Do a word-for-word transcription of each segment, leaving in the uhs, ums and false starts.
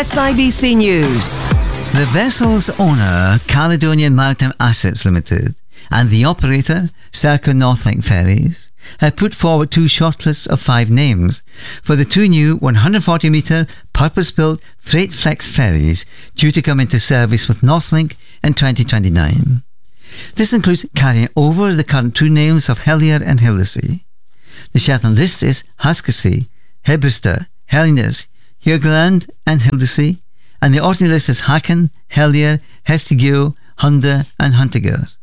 S I B C News. The vessel's owner, Caledonian Maritime Assets Limited, and the operator, Serco Northlink Ferries, have put forward two shortlists of five names for the two new one hundred forty metre purpose-built Freight Flex ferries due to come into service with Northlink in twenty twenty-nine. This includes carrying over the current two names of Helier and Hildesea. The Shetland list is Haskesea, Hebrister, Helines, Hurgeland and Hildesea, and the Orkney list is Haken, Helier, Hestigeo, Hunda and Huntiger.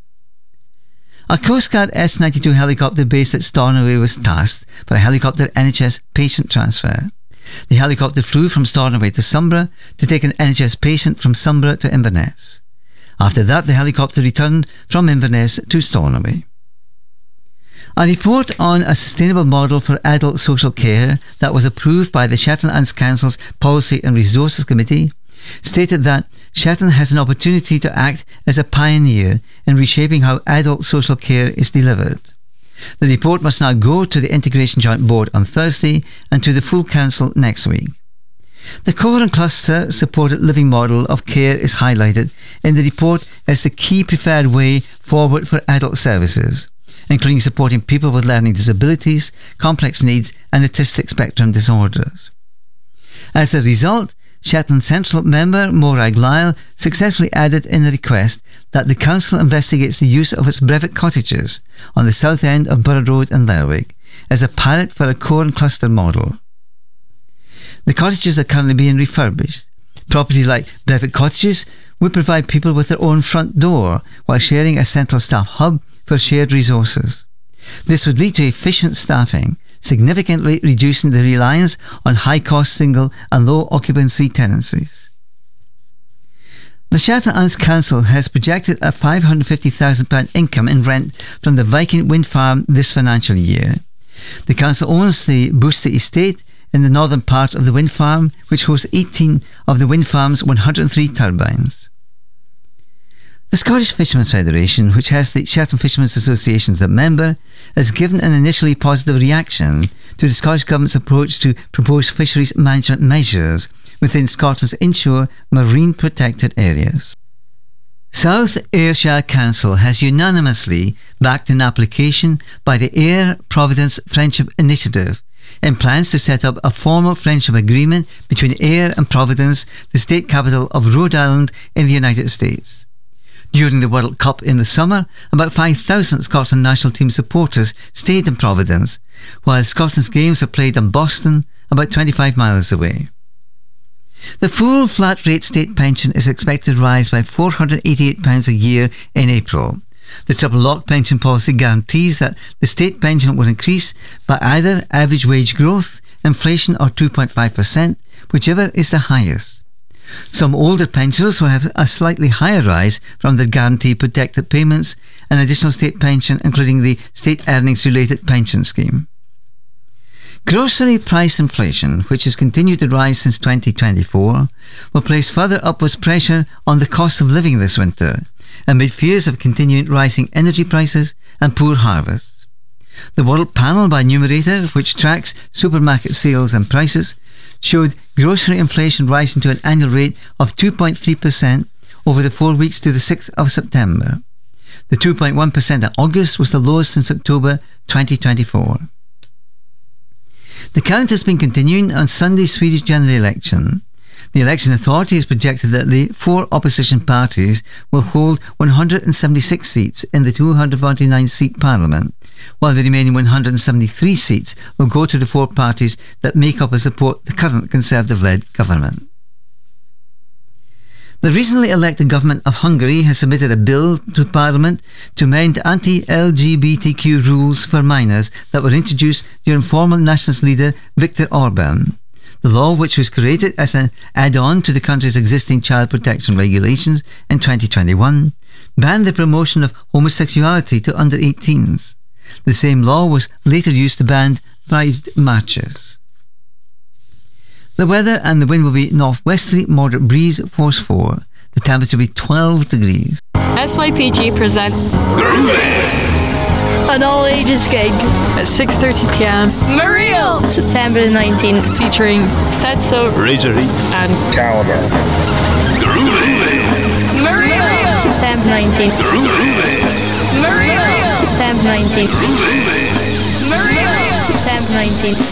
A Coast Guard S ninety-two helicopter based at Stornoway was tasked for a helicopter N H S patient transfer. The helicopter flew from Stornoway to Sombra to take an N H S patient from Sombra to Inverness. After that, the helicopter returned from Inverness to Stornoway. A report on a sustainable model for adult social care that was approved by the Shetland Islands Council's Policy and Resources Committee stated that Shetland has an opportunity to act as a pioneer in reshaping how adult social care is delivered. The report must now go to the Integration Joint Board on Thursday and to the full Council next week. The core and cluster supported living model of care is highlighted in the report as the key preferred way forward for adult services, including supporting people with learning disabilities, complex needs and autistic spectrum disorders. As a result, Shetland Central member Morag Lyle successfully added in the request that the Council investigates the use of its Brevet cottages on the south end of Borough Road and Lerwick as a pilot for a core and cluster model. The cottages are currently being refurbished. Property like Brevet cottages would provide people with their own front door while sharing a central staff hub for shared resources. This would lead to efficient staffing, significantly reducing the reliance on high-cost single and low-occupancy tenancies. The Shetland Islands Council has projected a five hundred fifty thousand pounds income in rent from the Viking wind farm this financial year. The council owns the Boosty Estate in the northern part of the wind farm, which hosts eighteen of the wind farm's one hundred three turbines. The Scottish Fishermen's Federation, which has the Shetland Fishermen's Association as a member, has given an initially positive reaction to the Scottish Government's approach to proposed fisheries management measures within Scotland's inshore marine protected areas. South Ayrshire Council has unanimously backed an application by the Ayr Providence Friendship Initiative in plans to set up a formal friendship agreement between Ayr and Providence, the state capital of Rhode Island in the United States. During the World Cup in the summer, about five thousand Scotland national team supporters stayed in Providence, while Scotland's games are played in Boston, about twenty-five miles away. The full flat rate state pension is expected to rise by four hundred eighty-eight pounds a year in April. The triple lock pension policy guarantees that the state pension will increase by either average wage growth, inflation or two point five percent, whichever is the highest. Some older pensioners will have a slightly higher rise from the guarantee protected payments and additional state pension, including the state earnings related pension scheme. Grocery price inflation, which has continued to rise since twenty twenty-four, will place further upwards pressure on the cost of living this winter, amid fears of continuing rising energy prices and poor harvests. The World Panel by Numerator, which tracks supermarket sales and prices, showed grocery inflation rising to an annual rate of two point three percent over the four weeks to the sixth of September. The two point one percent in August was the lowest since October twenty twenty-four. The count has been continuing on Sunday's Swedish general election. The election authority has projected that the four opposition parties will hold one hundred seventy-six seats in the two hundred forty-nine seat parliament, while the remaining one hundred seventy-three seats will go to the four parties that make up or support the current Conservative-led government. The recently elected government of Hungary has submitted a bill to Parliament to amend anti-L G B T Q rules for minors that were introduced during former nationalist leader Viktor Orban. The law, which was created as an add-on to the country's existing child protection regulations in twenty twenty-one, banned the promotion of homosexuality to under eighteens. The same law was later used to ban pride marches. The weather and the wind will be northwesterly, moderate breeze, force four. The temperature will be twelve degrees. S Y P G present An all-ages gig at six thirty p.m. Mariel, September the nineteenth, featuring Setso, Razory, and Caliber. Mariel, September nineteenth, Mariel, September nineteenth, Mariel, September nineteenth.